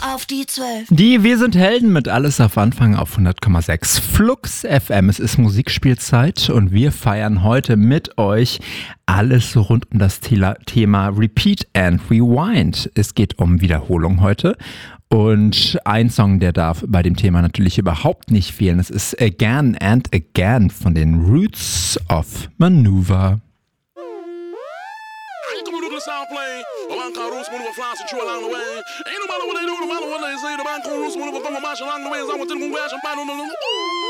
auf die 12. Die Wir sind Helden mit Alles auf Anfang auf 100,6 Flux FM. Es ist Musikspielzeit und wir feiern heute mit euch alles rund um das Thema Repeat and Rewind. Es geht um Wiederholung heute. Und ein Song, der darf bei dem Thema natürlich überhaupt nicht fehlen. Es ist Again and Again von den Roots of Maneuver. Sound play, a man called Roots Maneuver flies and chew along the way. Ain't no matter what they do, no matter what they say, the man called Roots Maneuver from a march along the way. I'm going to the